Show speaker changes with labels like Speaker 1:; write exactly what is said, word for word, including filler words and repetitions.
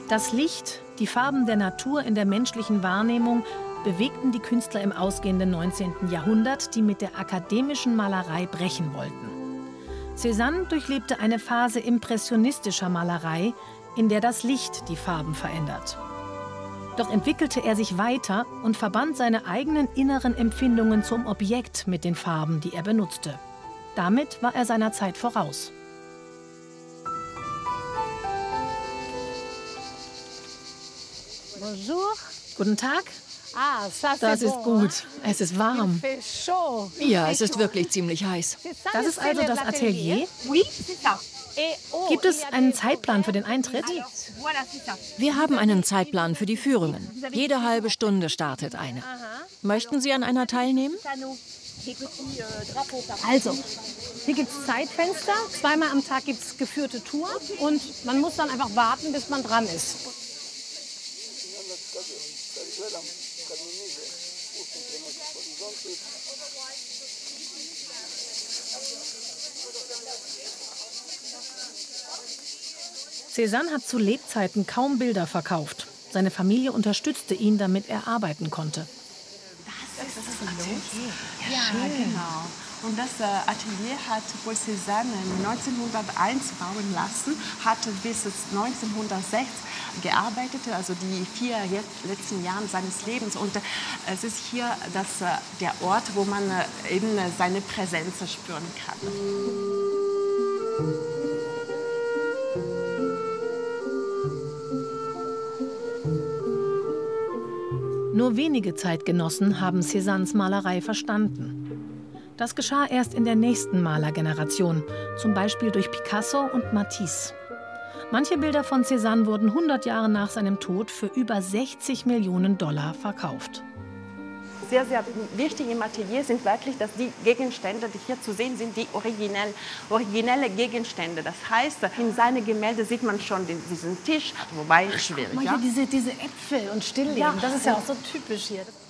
Speaker 1: Das Licht, die Farben der Natur in der menschlichen Wahrnehmung bewegten die Künstler im ausgehenden neunzehnten Jahrhundert, die mit der akademischen Malerei brechen wollten. Cézanne durchlebte eine Phase impressionistischer Malerei, in der das Licht die Farben verändert. Doch entwickelte er sich weiter und verband seine eigenen inneren Empfindungen zum Objekt mit den Farben, die er benutzte. Damit war er seiner Zeit voraus.
Speaker 2: Bonjour.
Speaker 1: Guten Tag.
Speaker 2: Ah, ça,
Speaker 1: das ist gut. Es ist warm.
Speaker 3: Ja, es ist wirklich ziemlich heiß.
Speaker 1: Das ist also das Atelier? Gibt es einen Zeitplan für den Eintritt?
Speaker 3: Wir haben einen Zeitplan für die Führungen. Jede halbe Stunde startet eine. Möchten Sie an einer teilnehmen?
Speaker 2: Also, hier gibt es Zeitfenster. Zweimal am Tag gibt es geführte Tour. Und man muss dann einfach warten, bis man dran ist.
Speaker 1: Cézanne hat zu Lebzeiten kaum Bilder verkauft. Seine Familie unterstützte ihn, damit er arbeiten konnte.
Speaker 4: Das ist das Atelier. Ja, genau. Und das Atelier hat Paul Cézanne neunzehnhunderteins bauen lassen, hatte bis neunzehnhundertsechs gearbeitet, also die vier letzten Jahre seines Lebens. Und es ist hier das, der Ort, wo man eben seine Präsenz spüren kann.
Speaker 1: Nur wenige Zeitgenossen haben Cézannes Malerei verstanden. Das geschah erst in der nächsten Malergeneration, zum Beispiel durch Picasso und Matisse. Manche Bilder von Cézanne wurden hundert Jahre nach seinem Tod für über sechzig Millionen Dollar verkauft.
Speaker 4: Sehr, sehr wichtig im Atelier sind wirklich, dass die Gegenstände, die hier zu sehen sind, die originell, originelle Gegenstände. Das heißt, in seinen Gemälden sieht man schon diesen Tisch, wobei schwierig.
Speaker 2: Ach, ja? Diese, diese Äpfel und Stillleben, ja, das ist ja auch so typisch hier.